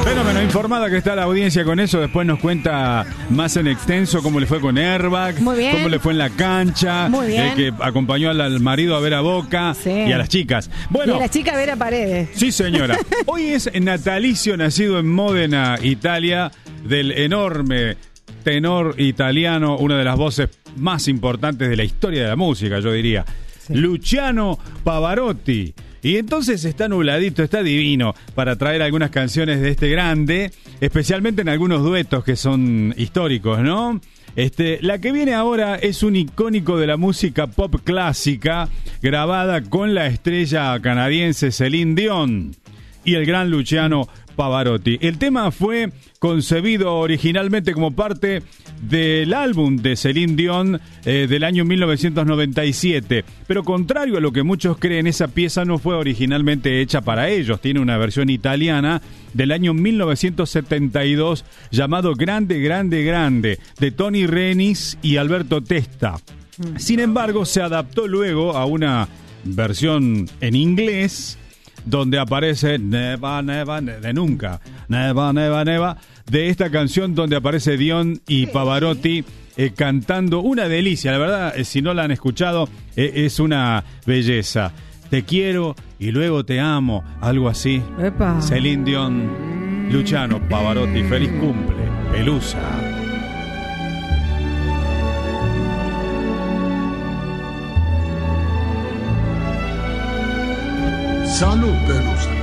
Fenómeno, informada que está la audiencia con eso. Después nos cuenta más en extenso cómo le fue con Airbag, Muy bien. cómo le fue en la cancha, Muy bien. que acompañó al marido a ver a Boca, Sí. y a las chicas. Bueno, Y a la chica Vera Paredes. sí, señora. Hoy es natalicio, nacido en Módena, Italia, del enorme tenor italiano, una de las voces más importantes de la historia de la música, yo diría. Sí. Luciano Pavarotti. Y entonces está nubladito, está divino para traer algunas canciones de este grande, especialmente en algunos duetos que son históricos, ¿no? La que viene ahora es un icónico de la música pop clásica, grabada con la estrella canadiense Celine Dion y el gran Luciano Pavarotti. El tema fue concebido originalmente como parte del álbum de Celine Dion del año 1997, pero contrario a lo que muchos creen, esa pieza no fue originalmente hecha para ellos. Tiene una versión italiana del año 1972 llamado Grande, Grande, Grande, de Tony Renis y Alberto Testa. Sin embargo, se adaptó luego a una versión en inglés donde aparece Neva, Neva, de nunca, Neva, Neva, Neva, de esta canción donde aparece Dion y Pavarotti cantando. Una delicia, la verdad, si no la han escuchado, es una belleza. Te quiero y luego te amo, algo así. Epa. Celine Dion, Luciano Pavarotti, feliz cumple, Pelusa. Salud, Pelusa.